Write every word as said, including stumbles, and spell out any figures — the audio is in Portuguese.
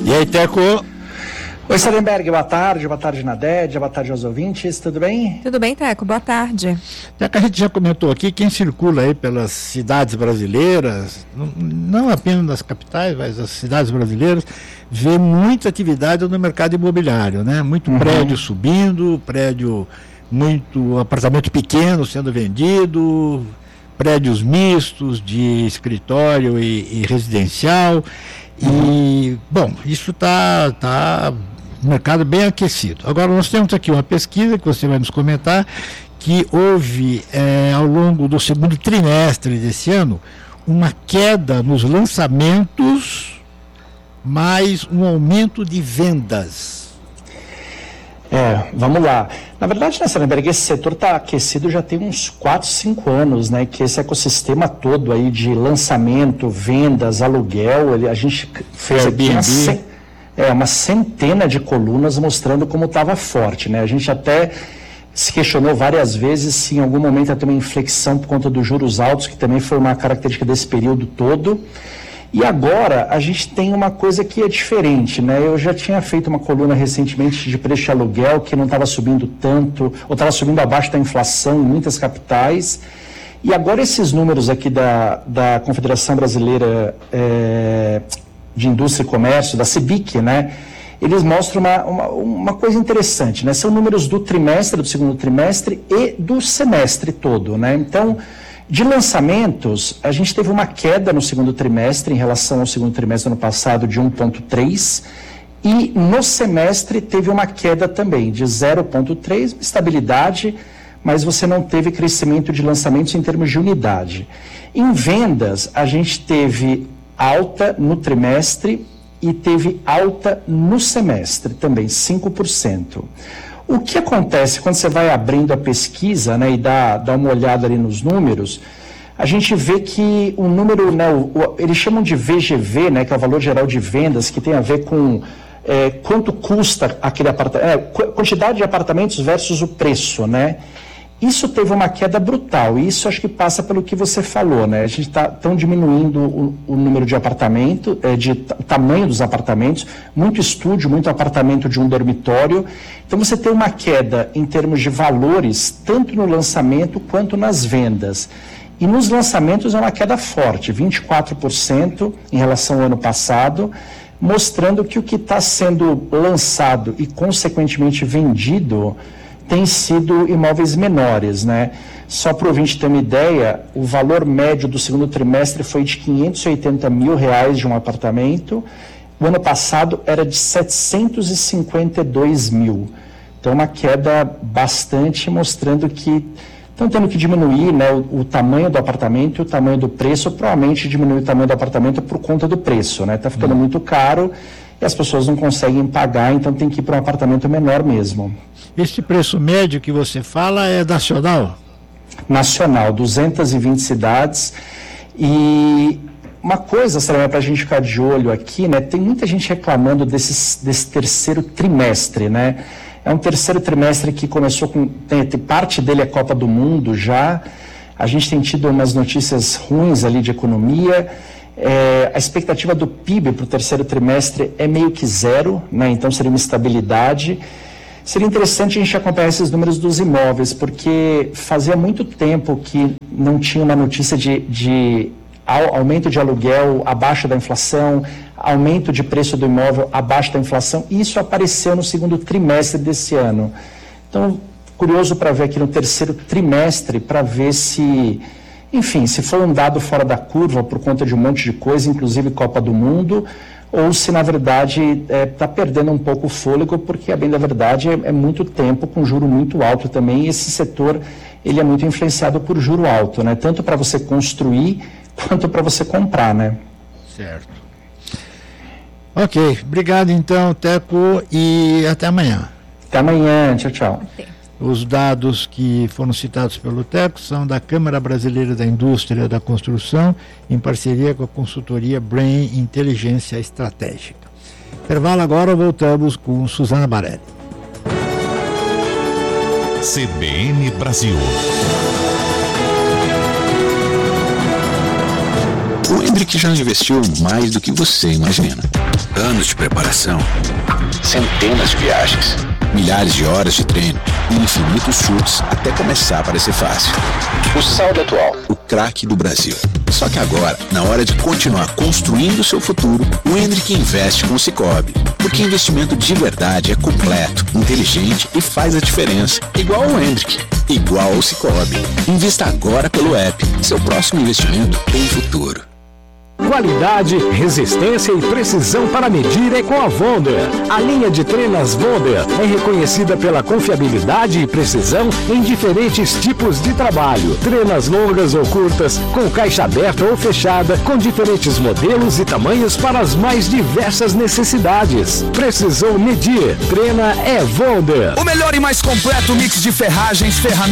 E aí, Teco? Oi, Sarenberg, boa tarde, boa tarde Nadédia, boa tarde aos ouvintes, tudo bem? Tudo bem, Teco, boa tarde. Teco, a gente já comentou aqui, quem circula aí pelas cidades brasileiras, não, não apenas nas capitais, mas as cidades brasileiras, vê muita atividade no mercado imobiliário, né? Muito uhum. prédio subindo, prédio, muito apartamento pequeno sendo vendido, prédios mistos de escritório e, e residencial, e, bom, isso está... tá mercado bem aquecido. Agora nós temos aqui uma pesquisa que você vai nos comentar, que houve é, ao longo do segundo trimestre desse ano uma queda nos lançamentos, mais um aumento de vendas. É, vamos lá. Na verdade, né, Sarenberg, esse setor está aquecido já tem uns quatro, cinco anos, né? Que esse ecossistema todo aí de lançamento, vendas, aluguel, ele, a gente fez aqui uma, ce... é, uma centena de colunas mostrando como estava forte, né? A gente até se questionou várias vezes se em algum momento ia ter uma inflexão por conta dos juros altos, que também foi uma característica desse período todo. E agora a gente tem uma coisa que é diferente, né? Eu já tinha feito uma coluna recentemente de preço de aluguel que não estava subindo tanto, ou estava subindo abaixo da inflação em muitas capitais. E agora esses números aqui da, da Confederação Brasileira é, de Indústria e Comércio, da CEBIC, né? Eles mostram uma, uma, uma coisa interessante, né? São números do trimestre, do segundo trimestre e do semestre todo, né? Então, de lançamentos, a gente teve uma queda no segundo trimestre em relação ao segundo trimestre do ano passado de um vírgula três e no semestre teve uma queda também de zero vírgula três, estabilidade, mas você não teve crescimento de lançamentos em termos de unidade. Em vendas, a gente teve alta no trimestre e teve alta no semestre também, cinco por cento. O que acontece quando você vai abrindo a pesquisa, né, e dá, dá uma olhada ali nos números, a gente vê que o número, né, o, o, eles chamam de V G V, né, que é o valor geral de vendas, que tem a ver com é, quanto custa aquele apartamento, é, quantidade de apartamentos versus o preço, né? Isso teve uma queda brutal, e isso acho que passa pelo que você falou, né? A gente está tão diminuindo o, o número de apartamento, é, de o tamanho dos apartamentos, muito estúdio, muito apartamento de um dormitório. Então você tem uma queda em termos de valores, tanto no lançamento quanto nas vendas. E nos lançamentos é uma queda forte, vinte e quatro por cento em relação ao ano passado, mostrando que o que está sendo lançado e consequentemente vendido tem sido imóveis menores, né? Só para o ouvinte ter uma ideia, o valor médio do segundo trimestre foi de quinhentos e oitenta mil reais de um apartamento, o ano passado era de setecentos e cinquenta e dois mil. Então, uma queda bastante, mostrando que estão tendo que diminuir, né, o, o tamanho do apartamento e o tamanho do preço, provavelmente diminuir o tamanho do apartamento por conta do preço, né? Está ficando hum. muito caro e as pessoas não conseguem pagar, então tem que ir para um apartamento menor mesmo. Esse preço médio que você fala é nacional? Nacional, duzentas e vinte cidades. E uma coisa, Sarah, para a gente ficar de olho aqui, né? Tem muita gente reclamando desse, desse terceiro trimestre, né? É um terceiro trimestre que começou com... Tem, tem parte dele é Copa do Mundo já. A gente tem tido umas notícias ruins ali de economia. É, a expectativa do P I B para o terceiro trimestre é meio que zero, né? Então seria uma estabilidade. Seria interessante a gente acompanhar esses números dos imóveis, porque fazia muito tempo que não tinha uma notícia de, de aumento de aluguel abaixo da inflação, aumento de preço do imóvel abaixo da inflação, e isso apareceu no segundo trimestre desse ano. Então, curioso para ver aqui no terceiro trimestre, para ver se, enfim, se foi um dado fora da curva por conta de um monte de coisa, inclusive Copa do Mundo, ou se, na verdade, está é, perdendo um pouco o fôlego, porque, a bem da verdade, é, é muito tempo com juro muito alto também, e esse setor ele é muito influenciado por juro alto, né? Tanto para você construir, quanto para você comprar, né? Certo. Ok, obrigado então, Teco, e até amanhã. Até amanhã, tchau, tchau. Até. Os dados que foram citados pelo Teco são da Câmara Brasileira da Indústria da Construção, em parceria com a consultoria Brain Inteligência Estratégica. Intervalo agora, voltamos com Suzana Barelli. C B N Brasil. Lembre que já investiu mais do que você imagina. Anos de preparação, centenas de viagens, milhares de horas de treino e infinitos chutes até começar a parecer fácil. O Saldo Atual, o craque do Brasil. Só que agora, na hora de continuar construindo o seu futuro, o Hendrick investe com o Sicoob. Porque investimento de verdade é completo, inteligente e faz a diferença. Igual ao Hendrick, igual ao Sicoob. Invista agora pelo app. Seu próximo investimento tem futuro. Qualidade, resistência e precisão para medir é com a Wonder. A linha de trenas Wonder é reconhecida pela confiabilidade e precisão em diferentes tipos de trabalho. Trenas longas ou curtas, com caixa aberta ou fechada, com diferentes modelos e tamanhos para as mais diversas necessidades. Precisou medir, treina é Wonder. O melhor e mais completo mix de ferragens, ferramentas